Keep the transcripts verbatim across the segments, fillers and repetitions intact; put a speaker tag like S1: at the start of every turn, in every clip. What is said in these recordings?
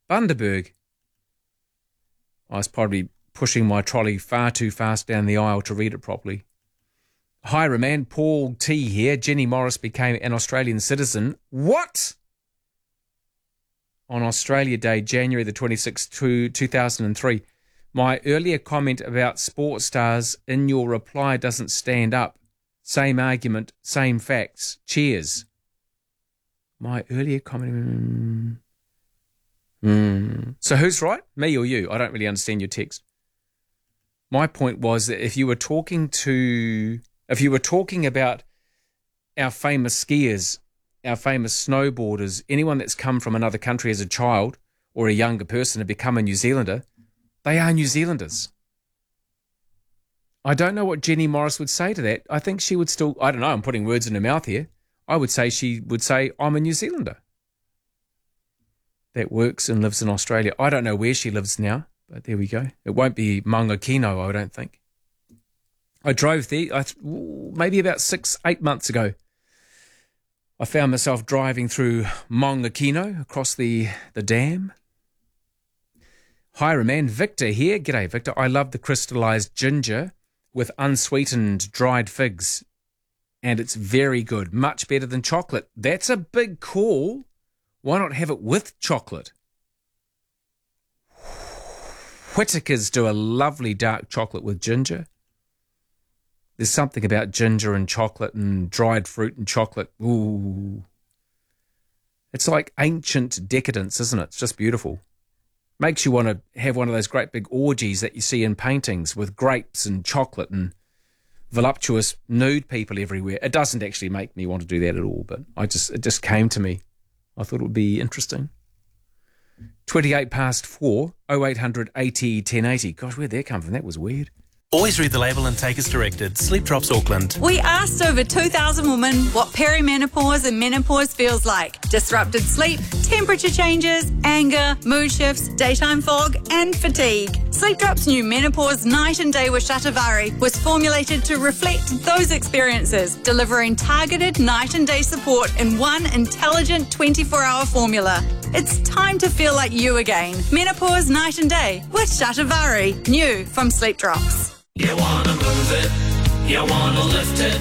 S1: Bundaberg. I was probably pushing my trolley far too fast down the aisle to read it properly. Hi, Roman. Paul T here. Jenny Morris became an Australian citizen. What? On Australia Day, January the twenty-sixth, two thousand three. My earlier comment about sports stars in your reply doesn't stand up. Same argument, same facts. Cheers. My earlier comment... Mm. So who's right? Me or you? I don't really understand your text. My point was that if you were talking to... If you were talking about our famous skiers, our famous snowboarders, anyone that's come from another country as a child or a younger person to become a New Zealander, they are New Zealanders. I don't know what Jenny Morris would say to that. I think she would still, I don't know, I'm putting words in her mouth here. I would say she would say, I'm a New Zealander that works and lives in Australia. I don't know where she lives now, but there we go. It won't be Maunga Kino, I don't think. I drove there I th- maybe about six, eight months ago. I found myself driving through Maunga Kino across the, the dam. Hi, Roman. Victor here. G'day, Victor. I love the crystallised ginger with unsweetened dried figs, and it's very good. Much better than chocolate. That's a big call. Why not have it with chocolate? Whitakers do a lovely dark chocolate with ginger. There's something about ginger and chocolate and dried fruit and chocolate. Ooh. It's like ancient decadence, isn't it? It's just beautiful. Makes you want to have one of those great big orgies that you see in paintings with grapes and chocolate and voluptuous nude people everywhere. It doesn't actually make me want to do that at all, but I just it just came to me. I thought it would be interesting. twenty-eight past four, oh eight hundred eighty ten eighty. Gosh, where'd that come from? That was weird.
S2: Always read the label and take as directed. Sleep Drops Auckland.
S3: We asked over two thousand women what perimenopause and menopause feels like. Disrupted sleep, temperature changes, anger, mood shifts, daytime fog and fatigue. Sleep Drops' new Menopause Night and Day with Shatavari was formulated to reflect those experiences, delivering targeted night and day support in one intelligent twenty-four hour formula. It's time to feel like you again. Menopause Night and Day with Shatavari. New from Sleep Drops.
S4: You wanna move it, you wanna lift it.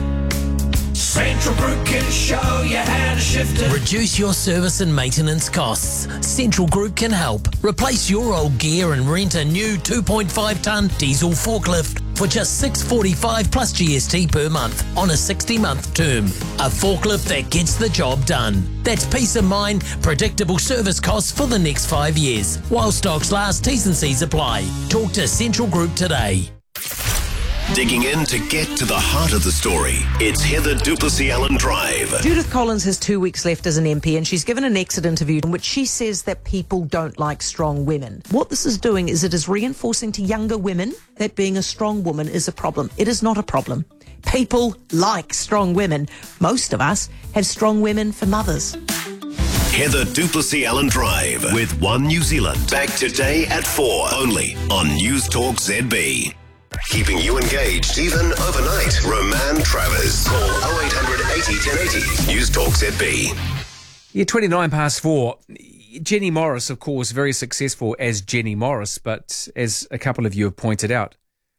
S4: Central Group can show you how to shift it.
S5: Reduce your service and maintenance costs. Central Group can help. Replace your old gear and rent a new two point five tonne diesel forklift for just six dollars forty-five plus G S T per month on a sixty month term. A forklift that gets the job done. That's peace of mind, predictable service costs for the next five years. While stocks last, T's and C's apply. Talk to Central Group today.
S6: Digging in to get to the heart of the story. It's Heather Duplessis-Allen Drive.
S7: Judith Collins has two weeks left as an M P, and she's given an exit interview in which she says that people don't like strong women. What this is doing is it is reinforcing to younger women that being a strong woman is a problem. It is not a problem. People like strong women. Most of us have strong women for mothers.
S6: Heather Duplessis-Allen Drive with One New Zealand. Back today at four, only on News Talk Z B. Keeping you engaged even overnight. Roman Travers. Call oh eight hundred eighty ten eighty. News Talk Z B.
S1: Yeah, twenty-nine past four. Jenny Morris, of course, very successful as Jenny Morris, but as a couple of you have pointed out,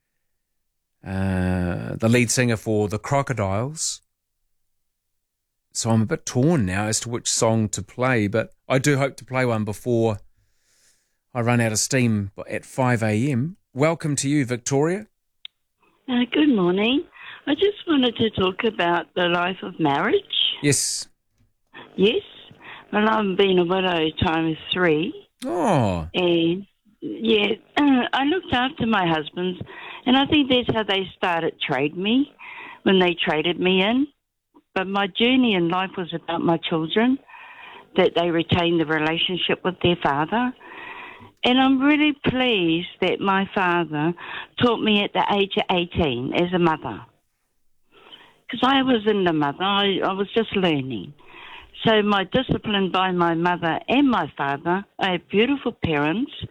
S1: uh, the lead singer for the Crocodiles. So I'm a bit torn now as to which song to play, but I do hope to play one before I run out of steam at five a.m. Welcome to you, Victoria.
S8: Uh, good morning. I just wanted to talk about the life of marriage.
S1: Yes.
S8: Yes. Well, I've been a widow times three.
S1: Oh.
S8: And, yeah, uh, I looked after my husbands, and I think that's how they started trade me, when they traded me in. But my journey in life was about my children, that they retained the relationship with their father. And I'm really pleased that my father taught me at the age of eighteen as a mother. Because I wasn't a mother, I, I was just learning. So my discipline by my mother and my father, I have beautiful parents,